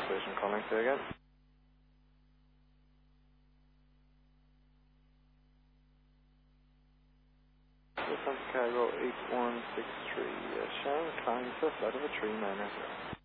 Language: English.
Station calling through again. Lufthansa Cargo 8163, Sharon climbing to the side of a tree, 990.